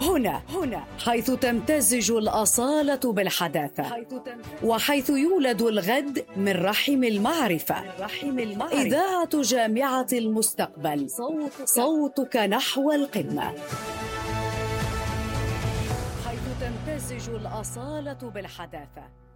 هنا حيث تمتزج الأصالة بالحداثة، وحيث يولد الغد من رحم المعرفة. إذاعة جامعة المستقبل، صوتك نحو القمة. حيث تمتزج الأصالة بالحداثة.